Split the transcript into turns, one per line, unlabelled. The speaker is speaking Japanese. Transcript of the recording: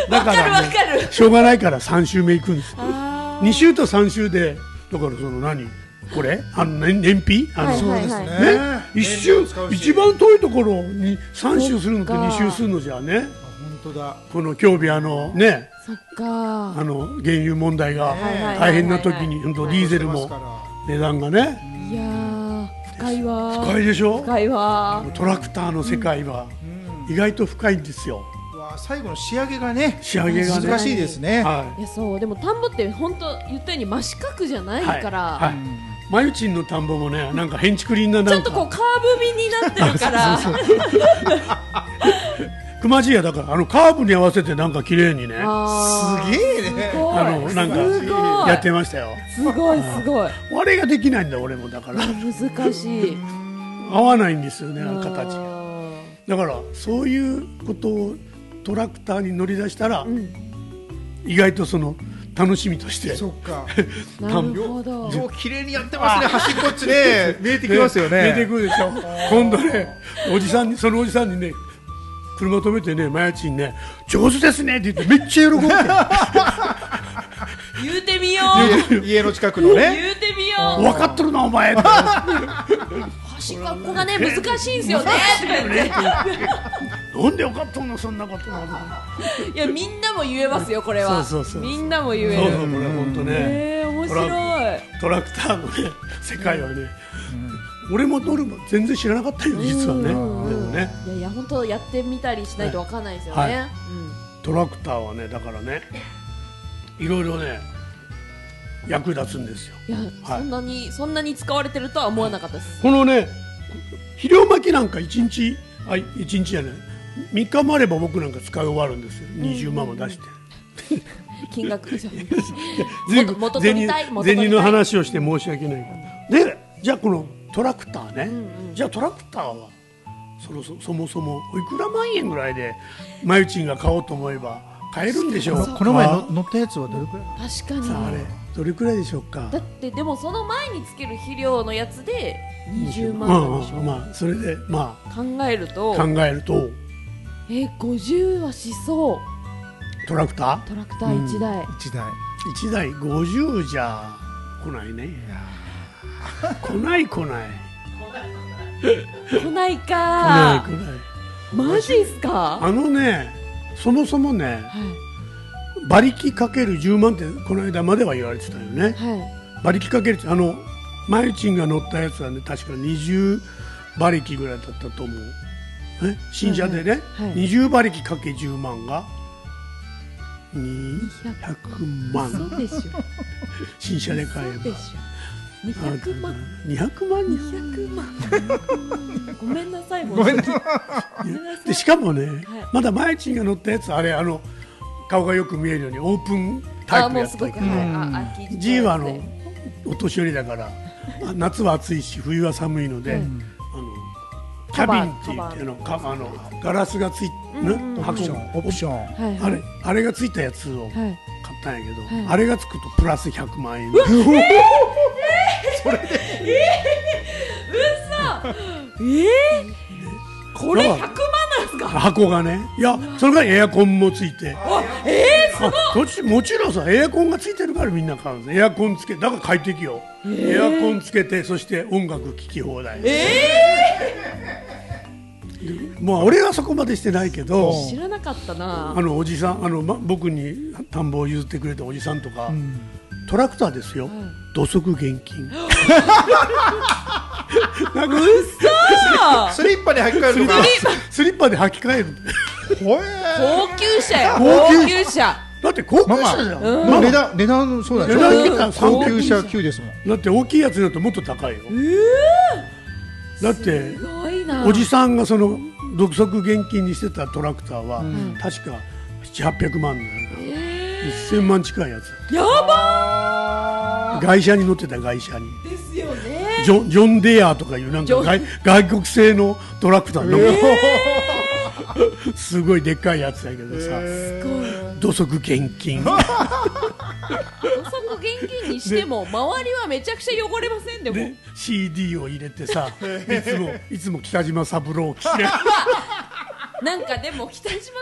だから、ね、しょうがないから3周目行くんです。2周と3周でだからその何これ燃費
そうですね。
一周一番遠いところに3周するのと2周するのじゃね。
本当だ。
この競技ね。
そっか。
原油問題が大変な時にディーゼルも値段がね。
いやー深いわ。
深いでしょ。
深いわ。
トラクターの世界は意外と深いんですよ。
最後の仕上げがね
難
しいですね。
いやそうでも田んぼって本当言ったように真四角じゃないから。
マユチンの田んぼもねなんかヘンチクリンな
ちょっとこうカーブ身になってるから。
熊地屋だからカーブに合わせてなんか綺麗にね。
すげえね。
なんかやってましたよ。
すごいすごい。
あれができないんだ俺もだから。
難しい。
合わないんですよね形が。だからそういうことをトラクターに乗り出したら、意外とその楽しみとして。
そっか。
なるほど。
綺麗にやってますね。端っこっちね見えてきますよね。
見えてくるでしょ。今度ねそのおじさんにね車止めてねマヤチンね上手ですねって言ってめっちゃ喜んで。
言うてみよ
う。家の近くのね。
言うてみよう。
分かっとるなお前。
端っこがね難しいんですよね。
なんで分かっとんのそんなことなの。
いやみんなも言えますよこれは。みんなも言える。
そうこれ本当ね。
面白い。
トラクターのね世界はね。俺も乗るも全然知らなかったよ実はね。でもね。
いや本当やってみたりしないと分かんないですよね。
トラクターはねだからねいろいろね役立つんですよ。
いやそんなに使われてるとは思わなかったです。
このね肥料巻きなんか1日じゃない3日もあれば僕なんか使い終わるんですよ。20万も出して。
金額
銭の話をして申し訳ないから。でじゃあこのトラクターね、じゃあトラクターはそもそもいくら万円ぐらいでマユチンが買おうと思えば買えるんでしょうか。
この前乗ったやつはどれくらい。
確かに。
さああれどれくらいでしょうか。
だってでもその前につける肥料のやつで20万でしょ。
まあそれでまあ
考えると50はしそう。
トラクター
1台
1台50じゃ来ないね。来ない
か。マジっすか。
そもそもね、馬力かける10万ってこの間までは言われてたよね。馬力かけるマユチンが乗ったやつはね確か20馬力ぐらいだったと思う。新車でね、20馬力かけ10万が200万。
そうでしょ。
新車で買えば
200万。ごめんなさい。
でしかもね、まだマユチンが乗ったやつあれ顔がよく見えるようにオープンタイプやったけど、G はお年寄りだから夏は暑いし冬は寒いので、キャビンって言ってガラスがついてオプションあれがついたやつを買ったんやけど、あれがつくとプラス100万円。
それで
これ100万なんですか。
箱がね。いやそれからエアコンもついて。すごい。もちろんさエアコンがついてるからみんな買うんです。エアコンつけだから快適よ。エアコンつけてそして音楽聴き放題。もう俺はそこまでしてないけど
知らなかったな。
おじさん僕に田んぼを譲ってくれたおじさんとか、トラクターですよ、土足現金。なんか
スリッパで履き替えるのか。
スリッパで履き替える。
高級車や。高級車
だって高級車じゃん。
値段そうだね。高級車級ですもん。
だって大きいやつになるともっと高いよ。だっておじさんがその土足現金にしてたトラクターは確か700-800万だよ。1000万近いやつ。
やば
ー。外車に乗ってた。外車に
ですよね。
ジョンデアとかいうなんか外国製のトラクターの、すごいでっかいやつだけどさ、土足現金。
土足現金にしても周りはめちゃくちゃ汚れませんでも。
で CD を入れてさ、いつも北島三郎を聴きながら。
なんかでも北島